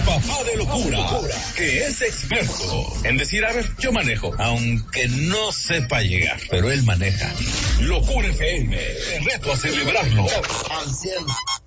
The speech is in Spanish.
papá de locura, que es experto en decir, a ver, yo manejo, aunque no sepa llegar, pero él maneja. Locura FM, te reto a celebrarlo. Al 100.